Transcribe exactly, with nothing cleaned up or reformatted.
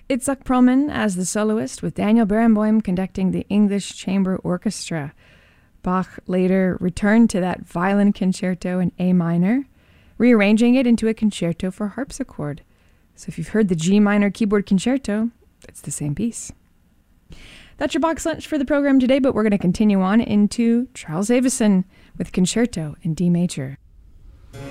Itzhak Perlman as the soloist, with Daniel Barenboim conducting the English Chamber Orchestra. Bach later returned to that violin concerto in A minor, rearranging it into a concerto for harpsichord. So if you've heard the G minor keyboard concerto, it's the same piece. That's your box lunch for the program today, but we're going to continue on into Charles Avison with Concerto in D major.